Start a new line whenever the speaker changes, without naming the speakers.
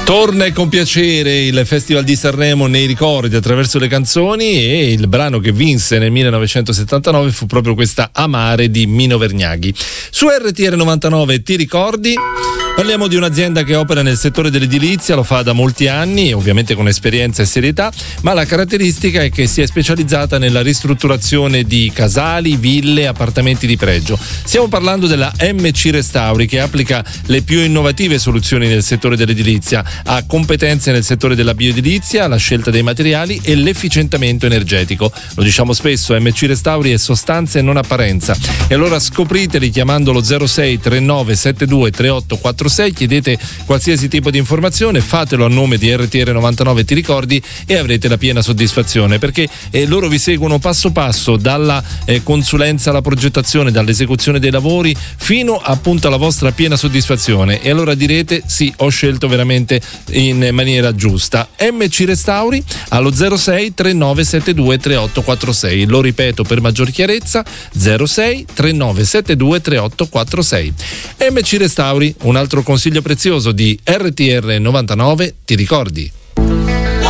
Torna con piacere il Festival di Sanremo nei ricordi attraverso le canzoni, e il brano che vinse nel 1979 fu proprio questa Amare di Mino Vergnaghi. Su RTR 99 Ti ricordi? Parliamo di un'azienda che opera nel settore dell'edilizia, lo fa da molti anni, ovviamente con esperienza e serietà, ma la caratteristica è che si è specializzata nella ristrutturazione di casali, ville, appartamenti di pregio. Stiamo parlando della MC Restauri, che applica le più innovative soluzioni nel settore dell'edilizia, ha competenze nel settore della bioedilizia, la scelta dei materiali e l'efficientamento energetico. Lo diciamo spesso, MC Restauri è sostanza e non apparenza. E allora scopriteli chiamandolo 06 39 72 38 46, chiedete qualsiasi tipo di informazione, fatelo a nome di RTR 99 Ti ricordi e avrete la piena soddisfazione, perché loro vi seguono passo passo dalla consulenza alla progettazione, dall'esecuzione dei lavori fino appunto alla vostra piena soddisfazione. E allora direte: sì, ho scelto veramente in maniera giusta. MC Restauri allo 06 39 72 38 46, lo ripeto per maggior chiarezza, 06 39 72 38 46. MC Restauri, un altro consiglio prezioso di RTR 99 Ti ricordi?